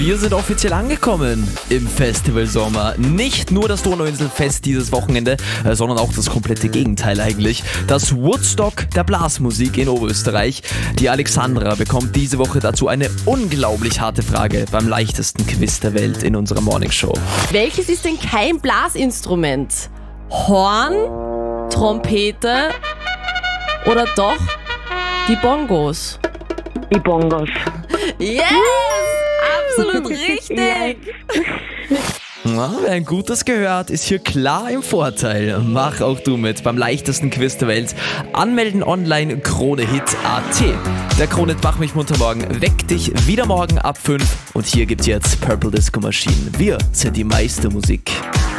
Wir sind offiziell angekommen im Festival Sommer. Nicht nur das Donauinselfest dieses Wochenende, sondern auch das komplette Gegenteil eigentlich. Das Woodstock der Blasmusik in Oberösterreich. Die Alexandra bekommt diese Woche dazu eine unglaublich harte Frage beim leichtesten Quiz der Welt in unserer Morningshow. Welches ist denn kein Blasinstrument? Horn, Trompete oder doch die Bongos? Die Bongos. Yes! Absolut richtig! Na, wer ein gutes gehört, ist hier klar im Vorteil. Mach auch du mit beim leichtesten Quiz der Welt. Anmelden online KroneHit.at. Der Krone-Hit Mach mich munter morgen weckt dich wieder morgen ab 5. Und hier gibt's jetzt Purple Disco Machine. Wir sind die Meistermusik.